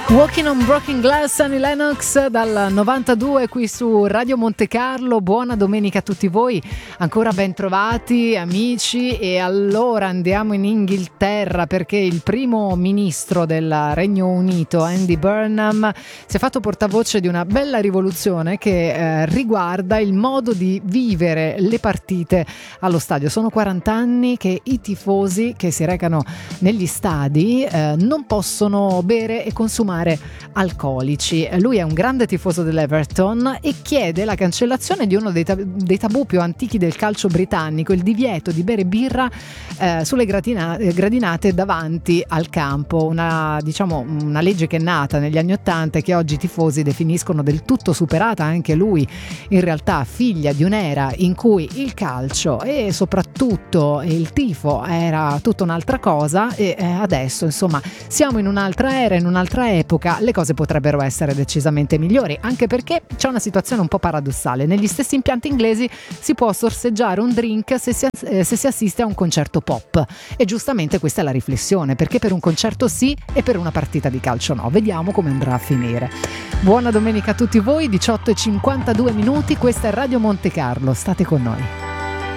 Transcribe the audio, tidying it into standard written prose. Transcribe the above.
Walking on Broken Glass, Annie Lennox dal 92 qui su Radio Monte Carlo. Buona domenica a tutti voi, ancora ben trovati amici. E allora andiamo in Inghilterra, perché il primo ministro del Regno Unito, Andy Burnham, si è fatto portavoce di una bella rivoluzione che riguarda il modo di vivere le partite allo stadio. Sono 40 anni che i tifosi che si recano negli stadi non possono bere e consumare alcolici. Lui è un grande tifoso dell'Everton e chiede la cancellazione di uno dei tabù più antichi del calcio britannico, il divieto di bere birra sulle gradinate davanti al campo. Una legge che è nata negli anni '80 e che oggi i tifosi definiscono del tutto superata. Anche lui in realtà figlia di un'era in cui il calcio e soprattutto il tifo era tutta un'altra cosa, e adesso insomma siamo in un'altra era, in un'altra epoca. Le cose potrebbero essere decisamente migliori, anche perché c'è una situazione un po' paradossale. Negli stessi impianti inglesi si può sorseggiare un drink se si assiste a un concerto pop, e giustamente questa è la riflessione: perché per un concerto sì e per una partita di calcio no? Vediamo come andrà a finire. Buona domenica a tutti voi, 18:52 minuti, questa è Radio Monte Carlo, state con noi.